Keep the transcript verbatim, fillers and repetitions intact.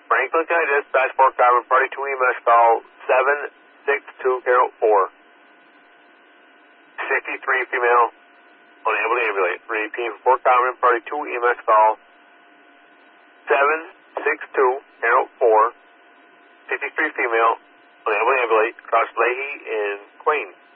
Franklin County Dispatch, Fort Carmen, Party two E M S call seven six two zero four. sixty-three female, unable to ambulate. Repeat, Fort Carmen, Party two E M S call seven six two zero four. sixty-three female, unable to ambulate, across Leahy and Queen.